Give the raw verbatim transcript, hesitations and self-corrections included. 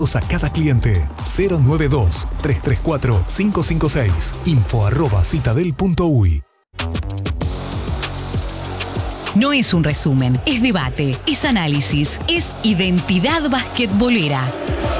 preparados a cada cliente. cero nueve dos, tres tres cuatro, cinco cinco seis. Info arroba citadel punto uy. No es un resumen, es debate, es análisis, es identidad basquetbolera.